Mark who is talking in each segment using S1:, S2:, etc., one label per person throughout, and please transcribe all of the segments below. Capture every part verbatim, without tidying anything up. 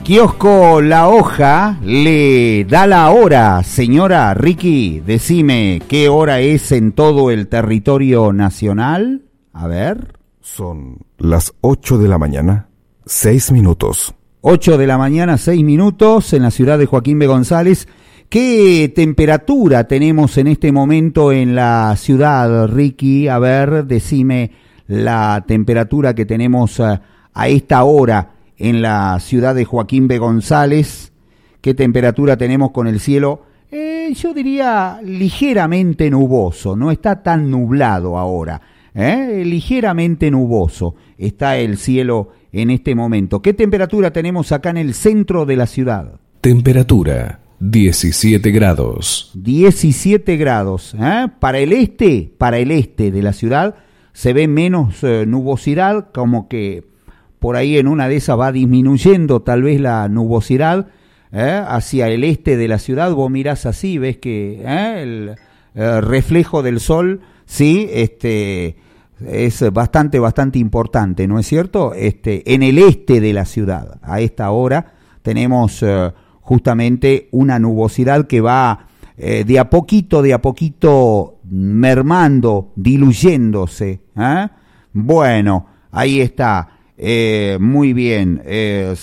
S1: Kiosco La Hoja le da la hora. Señora Ricky, decime, ¿qué hora es en todo el territorio nacional? A ver.
S2: Son las ocho de la mañana, seis minutos.
S1: ocho de la mañana, seis minutos, en la ciudad de Joaquín B. González. ¿Qué temperatura tenemos en este momento en la ciudad, Ricky? A ver, decime la temperatura que tenemos a, a esta hora en la ciudad de Joaquín B. González. ¿Qué temperatura tenemos con el cielo? Eh, yo diría ligeramente nuboso, no está tan nublado ahora, ¿eh? Ligeramente nuboso está el cielo en este momento. ¿Qué temperatura tenemos acá en el centro de la ciudad?
S3: Temperatura diecisiete grados.
S1: diecisiete grados, ¿eh? Para el este, para el este de la ciudad se ve menos eh, nubosidad, como que por ahí en una de esas va disminuyendo tal vez la nubosidad, ¿eh? Hacia el este de la ciudad. Vos mirás así, ves que ¿eh? el eh, reflejo del sol, sí, este, es bastante, bastante importante, ¿no es cierto? Este, en el este de la ciudad, a esta hora, tenemos eh, justamente una nubosidad que va eh, de a poquito, de a poquito mermando, diluyéndose, ¿eh? Bueno, ahí está. Eh, muy bien, eh,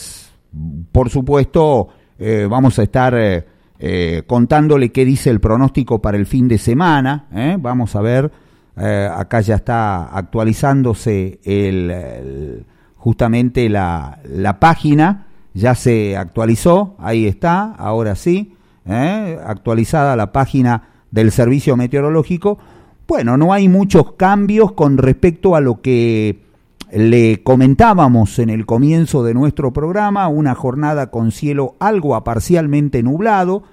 S1: por supuesto eh, vamos a estar eh, eh, contándole qué dice el pronóstico para el fin de semana, ¿eh? Vamos a ver, eh, acá ya está actualizándose el, el, justamente la, la página, ya se actualizó, ahí está, ahora sí, ¿eh? Actualizada la página del Servicio Meteorológico. Bueno, no hay muchos cambios con respecto a lo que le comentábamos en el comienzo de nuestro programa, una jornada con cielo algo a parcialmente nublado,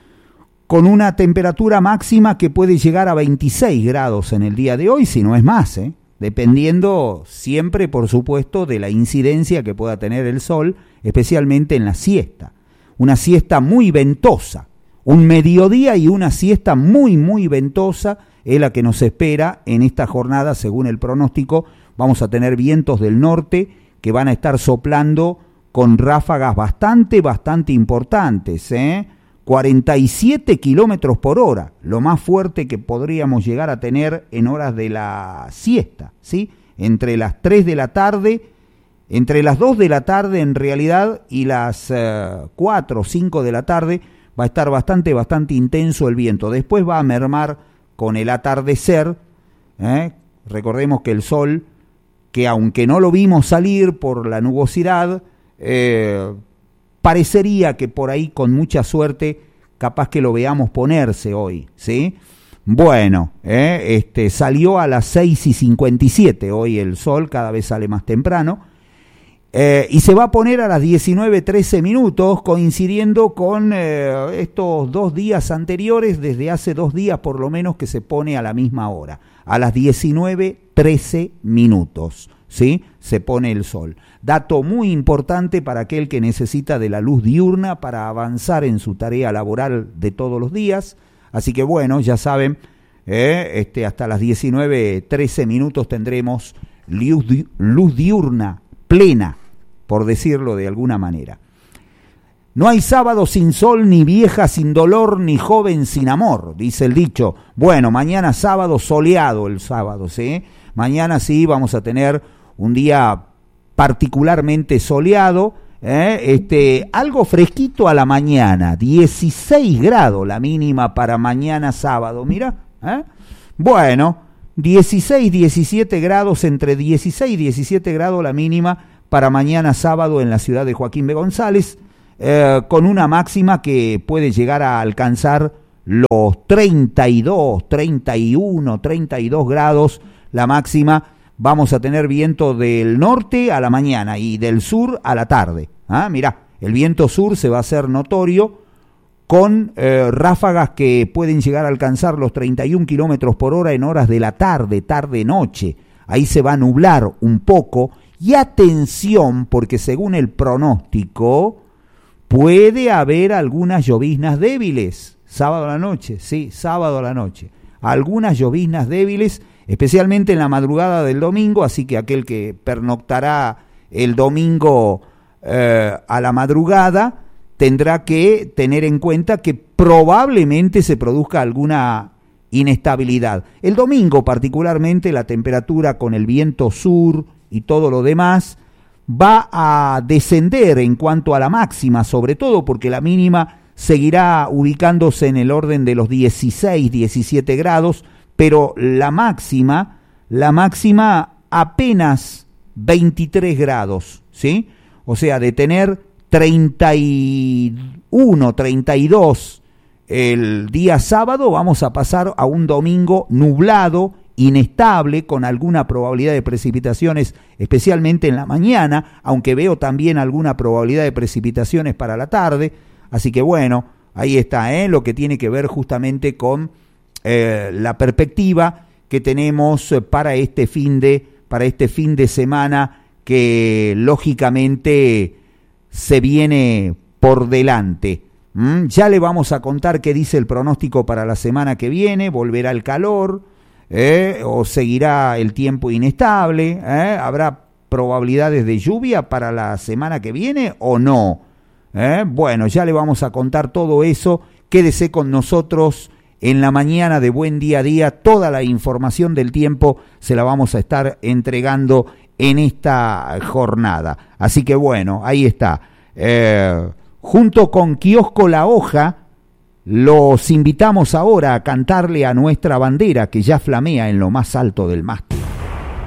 S1: con una temperatura máxima que puede llegar a veintiséis grados en el día de hoy, si no es más, ¿eh? Dependiendo siempre, por supuesto, de la incidencia que pueda tener el sol, especialmente en la siesta. Una siesta muy ventosa, un mediodía y una siesta muy, muy ventosa es la que nos espera en esta jornada, según el pronóstico. Vamos a tener vientos del norte que van a estar soplando con ráfagas bastante, bastante importantes, ¿eh? cuarenta y siete kilómetros por hora, lo más fuerte que podríamos llegar a tener en horas de la siesta, ¿sí? Entre las tres de la tarde, entre las dos de la tarde en realidad y las uh, cuatro o cinco de la tarde va a estar bastante, bastante intenso el viento. Después va a mermar con el atardecer, ¿eh? Recordemos que el sol, que aunque no lo vimos salir por la nubosidad, eh, parecería que por ahí con mucha suerte capaz que lo veamos ponerse hoy, ¿sí? Bueno, eh, este, salió a las seis y cincuenta y siete hoy el sol, cada vez sale más temprano, eh, y se va a poner a las diecinueve trece minutos, coincidiendo con eh, estos dos días anteriores, desde hace dos días por lo menos que se pone a la misma hora, a las diecinueve trece minutos, ¿sí? Se pone el sol. Dato muy importante para aquel que necesita de la luz diurna para avanzar en su tarea laboral de todos los días. Así que bueno, ya saben, eh, este, hasta las diecinueve trece minutos tendremos luz, di- luz diurna plena, por decirlo de alguna manera. No hay sábado sin sol, ni vieja sin dolor, ni joven sin amor, dice el dicho. Bueno, mañana sábado, soleado el sábado, ¿sí? Mañana sí vamos a tener un día particularmente soleado, ¿eh? este, algo fresquito a la mañana, dieciséis grados la mínima para mañana sábado, mira, ¿eh? Bueno, dieciséis, diecisiete grados, entre dieciséis y diecisiete grados la mínima para mañana sábado en la ciudad de Joaquín B. González, eh, con una máxima que puede llegar a alcanzar los treinta y dos, treinta y uno, treinta y dos grados la máxima. Vamos a tener viento del norte a la mañana y del sur a la tarde. Ah, mirá, el viento sur se va a hacer notorio con eh, ráfagas que pueden llegar a alcanzar los treinta y un kilómetros por hora en horas de la tarde, tarde-noche. Ahí se va a nublar un poco. Y atención, porque según el pronóstico puede haber algunas lloviznas débiles. Sábado a la noche, sí, sábado a la noche. Algunas lloviznas débiles, especialmente en la madrugada del domingo, así que aquel que pernoctará el domingo eh, a la madrugada tendrá que tener en cuenta que probablemente se produzca alguna inestabilidad. El domingo particularmente la temperatura con el viento sur y todo lo demás va a descender en cuanto a la máxima, sobre todo porque la mínima seguirá ubicándose en el orden de los dieciséis, diecisiete grados, pero la máxima, la máxima apenas veintitrés grados, ¿sí? O sea, de tener treinta y uno, treinta y dos el día sábado, vamos a pasar a un domingo nublado, inestable, con alguna probabilidad de precipitaciones, especialmente en la mañana, aunque veo también alguna probabilidad de precipitaciones para la tarde. Así que bueno, ahí está, ¿eh? Lo que tiene que ver justamente con eh, la perspectiva que tenemos para este fin de, para este fin de semana que lógicamente se viene por delante. ¿Mm? Ya le vamos a contar qué dice el pronóstico para la semana que viene. Volverá el calor, ¿eh? O seguirá el tiempo inestable, ¿eh? ¿Habrá probabilidades de lluvia para la semana que viene o no? ¿Eh? Bueno, ya le vamos a contar todo eso. Quédese con nosotros en la mañana de Buen Día a Día. Toda la información del tiempo se la vamos a estar entregando en esta jornada. Así que bueno, ahí está. Eh, junto con Kiosco La Hoja, los invitamos ahora a cantarle a nuestra bandera que ya flamea en lo más alto del mástil.